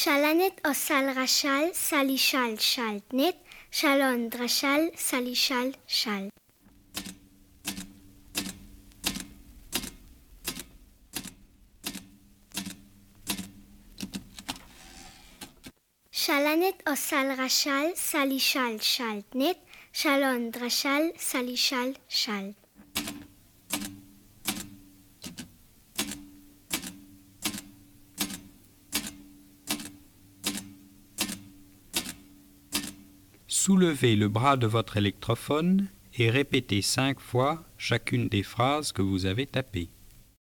Shalanet osal rachal salishal shaltnet shalon drachal salishal shal. Shalanet osal rachal salishal shaltnet shalon drachal salishal shal. Soulevez le bras de votre électrophone et répétez 5 fois chacune des phrases que vous avez tapées.